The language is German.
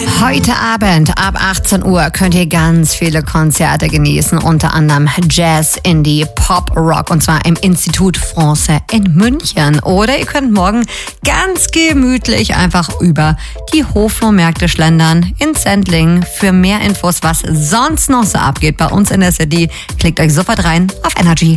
Heute Abend ab 18 Uhr könnt ihr ganz viele Konzerte genießen, unter anderem Jazz, Indie, Pop, Rock und zwar im Institut Français in München. Oder ihr könnt morgen ganz gemütlich einfach über die Hoflohmärkte schlendern in Sendling. Für mehr Infos, was sonst noch so abgeht bei uns in der City, klickt euch sofort rein auf Energy.